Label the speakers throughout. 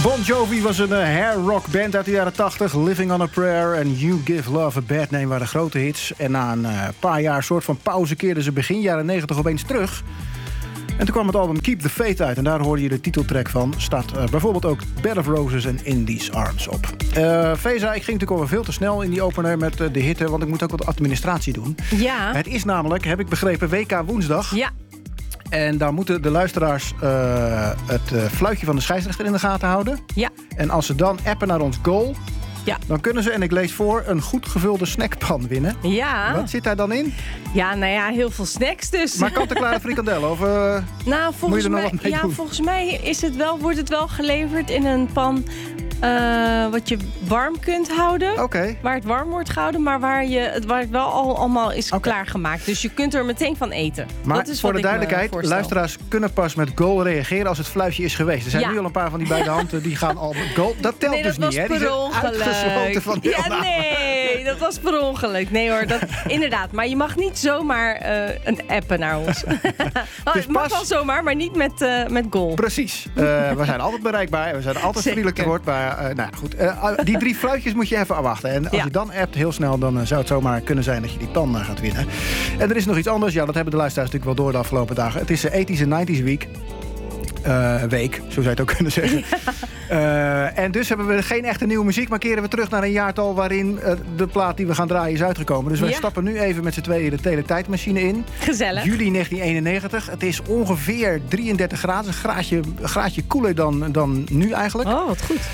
Speaker 1: Bon Jovi was een hair rock band uit de jaren 80. Living on a Prayer en You Give Love a Bad Name waren de grote hits. En na een paar jaar soort van pauze keerden ze begin jaren 90 opeens terug. En toen kwam het album Keep the Faith uit. En daar hoorde je de titeltrack van. Staat bijvoorbeeld ook Bed of Roses en In These Arms op. Feza, ik ging natuurlijk alweer veel te snel in die opener met de hitte. Want ik moet ook wat administratie doen.
Speaker 2: Ja.
Speaker 1: Het is namelijk, heb ik begrepen, WK woensdag.
Speaker 2: Ja.
Speaker 1: En daar moeten de luisteraars het fluitje van de scheidsrechter in de gaten houden.
Speaker 2: Ja.
Speaker 1: En als ze dan appen naar ons goal...
Speaker 2: Ja.
Speaker 1: Dan kunnen ze, en ik lees voor, een goed gevulde snackpan winnen.
Speaker 2: Ja.
Speaker 1: Wat zit daar dan in?
Speaker 2: Ja, nou ja, heel veel snacks dus.
Speaker 1: Maar kant-en-klare frikandellen? Of
Speaker 2: nou,
Speaker 1: moet je er nog wat mee doen?
Speaker 2: volgens mij wordt het wel geleverd in een pan wat je warm kunt houden.
Speaker 1: Oké.
Speaker 2: Waar het warm wordt gehouden, maar waar het wel allemaal is klaargemaakt. Dus je kunt er meteen van eten.
Speaker 1: Maar
Speaker 2: dat is
Speaker 1: voor
Speaker 2: wat
Speaker 1: de duidelijkheid, luisteraars kunnen pas met goal reageren als het fluitje is geweest. Er zijn nu al een paar van die beide handen die gaan al goal. Dat telt dus niet, hè?
Speaker 2: Dat was per ongeluk.
Speaker 1: Van
Speaker 2: nee, dat was per ongeluk. Nee hoor, inderdaad. Maar je mag niet zomaar een appen naar ons. Het mag wel zomaar, maar niet met goal.
Speaker 1: Precies. We zijn altijd bereikbaar. We zijn altijd vriendelijk te woord. Maar nou goed, die 3 fluitjes moet je even afwachten. En als je dan appt heel snel, dan zou het zomaar kunnen zijn dat je die pan gaat winnen. En er is nog iets anders. Ja, dat hebben de luisteraars natuurlijk wel door de afgelopen dagen. Het is de 80s en 90s week. Week, zo zou je het ook kunnen zeggen. Ja. En dus hebben we geen echte nieuwe muziek, maar keren we terug naar een jaartal waarin de plaat die we gaan draaien is uitgekomen. Dus wij stappen nu even met z'n tweeën de teletijdmachine in.
Speaker 2: Gezellig.
Speaker 1: Juli 1991. Het is ongeveer 33 graden. Een graadje koeler dan nu eigenlijk.
Speaker 2: Oh, wat goed.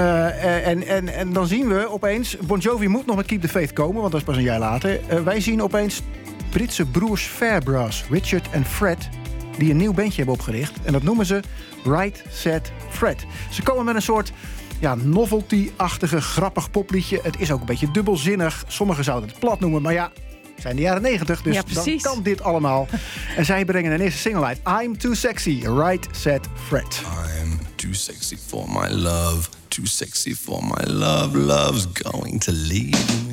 Speaker 1: En dan zien we opeens, Bon Jovi moet nog met Keep the Faith komen, want dat is pas een jaar later. Wij zien opeens Britse broers Fairbrass, Richard en Fred, die een nieuw bandje hebben opgericht. En dat noemen ze Right Set Fred. Ze komen met een soort novelty-achtige, grappig popliedje. Het is ook een beetje dubbelzinnig. Sommigen zouden het plat noemen, maar ja, het zijn de jaren 90, dus dan kan dit allemaal. En zij brengen een eerste single uit. I'm Too Sexy, Right Set Fred.
Speaker 3: I'm too sexy for my love, too sexy for my love. Love's going to leave me.